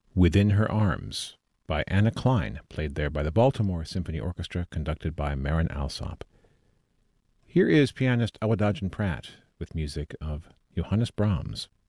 Within Her Arms by Anna Klein, played there by the Baltimore Symphony Orchestra, conducted by Marin Alsop. Here is pianist Awadagin Pratt with music of Johannes Brahms.